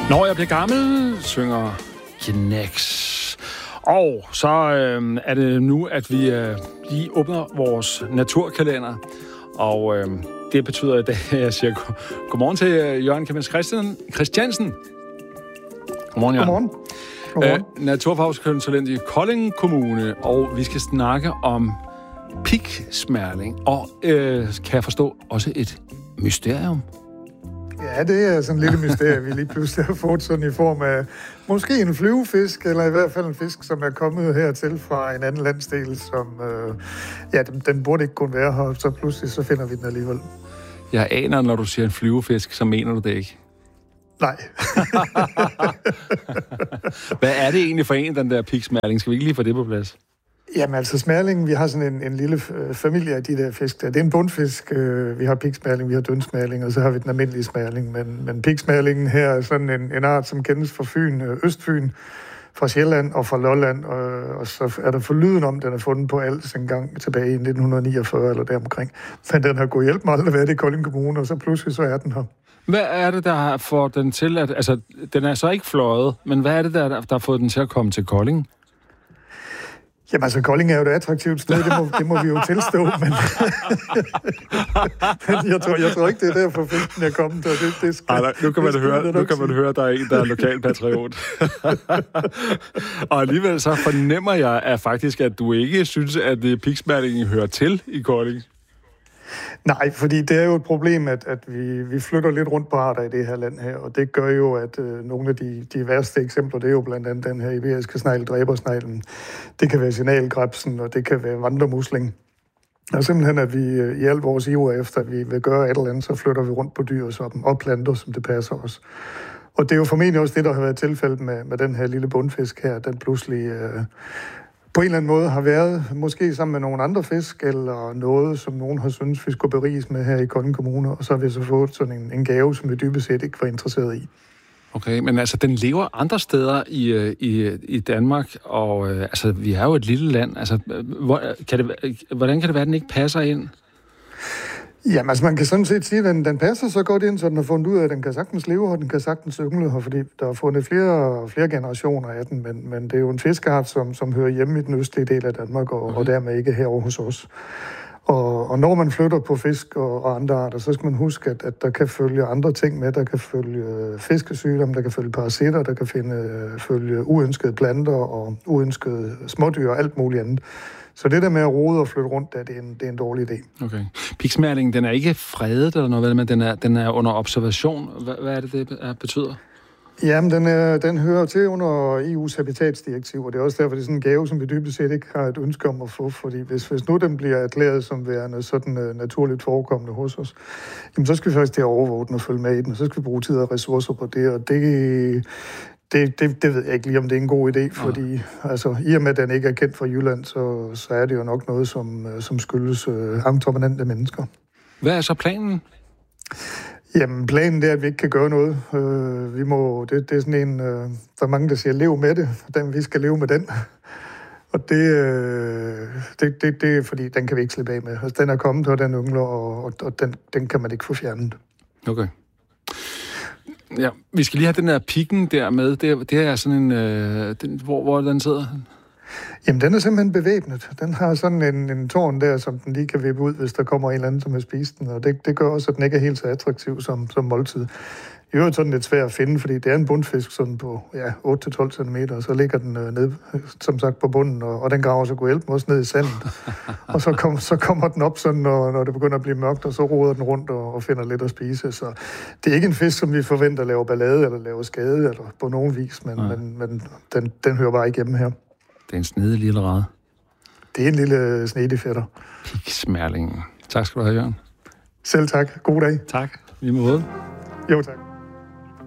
Når jeg bliver gammel, synger Knæks. Og så er det nu, at vi lige åbner vores naturkalender. Og det betyder, at jeg siger godmorgen til Jørgen Kemens Christiansen. Godmorgen, Jørgen. Godmorgen. Godmorgen. Naturfagskonsulent i Kolding Kommune, og vi skal snakke om piksmærling. Og kan jeg forstå, også et mysterium? Ja, det er sådan et lille mysterie, vi lige pludselig har fået sådan i form af måske en flyvefisk, eller i hvert fald en fisk, som er kommet hertil fra en anden landsdel, som, den burde ikke kun være her, så pludselig så finder vi den alligevel. Jeg aner, når du siger en flyvefisk, så mener du det ikke? Nej. Hvad er det egentlig for en, den der piksmærling? Skal vi ikke lige få det på plads? Jamen altså smærlingen, vi har sådan en lille familie af de der fisk der. Det er en bundfisk. Vi har piksmærling, vi har dønsmærling, og så har vi den almindelige smærling. Men piksmærlingen her er sådan en art, som kendes fra Fyn, Østfyn, fra Sjælland og fra Lolland. Og så er der forlyden om, den er fundet på Als en gang tilbage i 1949 eller deromkring. Men den har gået hjælp mig aldrig været i Kolding Kommune, og så pludselig så er den her. Hvad er det, der har fået den til at... Altså, den er så ikke fløjet, men hvad er det, der har fået den til at komme til Kolding? Jamen altså, Kolding er jo et attraktivt sted, det må vi jo tilstå, men jeg tror ikke, det er derfor fisken er kommet. Nu kan man høre, at der er en, der er lokalpatriot. Og alligevel så fornemmer jeg at du ikke synes, at piksmærlingen hører til i Kolding. Nej, fordi det er jo et problem, at vi flytter lidt rundt på arter i det her land her, og det gør jo, at nogle af de værste eksempler, det er jo blandt andet den her iberiske snegl, dræbersneglen. Det kan være signalkrebsen, og det kan være vandremusling. Og simpelthen, at vi i al vores iver efter, at vi vil gøre et eller andet, så flytter vi rundt på dyr og planter, som det passer os. Og det er jo formentlig også det, der har været tilfældet med den her lille bundfisk her, den pludselig... på en eller anden måde har været, måske sammen med nogle andre fisk, eller noget, som nogen har syntes, vi skulle beriges med her i Kolding Kommune, og så har vi så fået sådan en gave, som vi dybest set ikke var interesseret i. Okay, men altså, den lever andre steder i Danmark, og altså, vi er jo et lille land. Altså, hvordan kan det være, at den ikke passer ind? Jamen, altså, man kan sådan set sige, at den passer så godt ind, så den har fundet ud af, at den kan sagtens leve, og den kan sagtens yngle her, fordi der er fundet flere generationer af den, men det er jo en fiskeart, som hører hjemme i den østlige del af Danmark, og dermed ikke herovre hos os. Og når man flytter på fisk og andre arter, så skal man huske, at der kan følge andre ting med. Der kan følge fiskesygdomme, der kan følge parasitter, der kan følge uønskede planter og uønskede smådyr og alt muligt andet. Så det der med at rode og flytte rundt, det er en dårlig idé. Okay. Piksmærlingen, den er ikke fredet eller noget, men den er under observation. Hvad er det betyder? Jamen, den hører til under EU's habitatsdirektiv, og det er også derfor, det er sådan en gave, som vi dybest set ikke har et ønske om at få, fordi hvis nu den bliver erklæret som værende sådan naturligt forekommende hos os, jamen, så skal vi faktisk til at overvåge den og følge med i den, og så skal vi bruge tid og ressourcer på det, og det ved jeg ikke lige, om det er en god idé, fordi altså, i og med, at den ikke er kendt fra Jylland, så er det jo nok noget, som skyldes dominante mennesker. Hvad er så planen? Jamen, planen er, at vi ikke kan gøre noget. Det er sådan en, der er mange, der siger, lev med det, og vi skal leve med den. Og det er, fordi den kan vi ikke slippe af med. Altså, den er kommet, og den yngler, og den kan man ikke få fjernet. Okay. Ja, vi skal lige have den der pikken der med. Det er sådan en... hvor den sidder? Jamen, den er simpelthen bevæbnet. Den har sådan en tårn der, som den lige kan vippe ud, hvis der kommer en eller anden, som har spist den. Og det gør også, at den ikke er helt så attraktiv som måltid. I øvrigt sådan lidt svært at finde, fordi det er en bundfisk sådan på 8-12 cm, og så ligger den ned, som sagt, på bunden, og den graver så god hjælp også ned i sandet. Og så kommer den op, sådan, når det begynder at blive mørkt, og så roder den rundt og finder lidt at spise. Så det er ikke en fisk, som vi forventer laver ballade eller laver skade eller på nogen vis, men den hører bare ikke hjemme her. Det er en snedig lille rad. Det er en lille snedig fætter. Piksmærlingen. Tak skal du have, Jørgen. Selv tak. God dag. Tak. Vi må måde. Jo, tak.